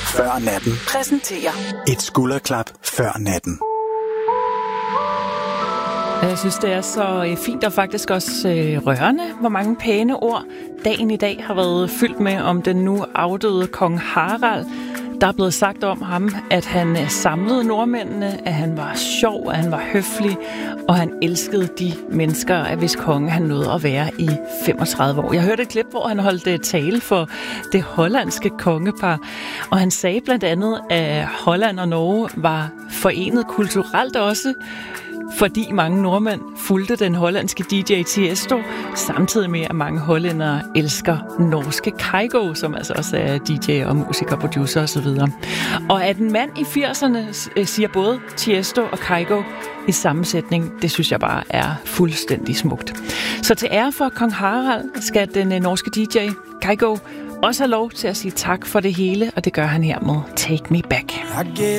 før natten præsenterer et skulderklap før natten. Jeg synes, det er så fint og faktisk også rørende, hvor mange pæne ord dagen i dag har været fyldt med om den nu afdøde kong Harald. Der er blevet sagt om ham, at han samlede nordmændene, at han var sjov, at han var høflig, og han elskede de mennesker, at hvis konge han nåede at være i 35 år. Jeg hørte et klip, hvor han holdt tale for det hollandske kongepar, og han sagde blandt andet, at Holland og Norge var forenet kulturelt også, fordi mange nordmænd fulgte den hollandske DJ Tiesto, samtidig med, at mange hollændere elsker norske Kygo, som altså også er DJ og musiker, producer osv. Og at en mand i 80'erne siger både Tiesto og Kygo i sammensætning, det synes jeg bare er fuldstændig smukt. Så til ære for kong Harald skal den norske DJ Kygo også have lov til at sige tak for det hele, og det gør han her med Take Me Back.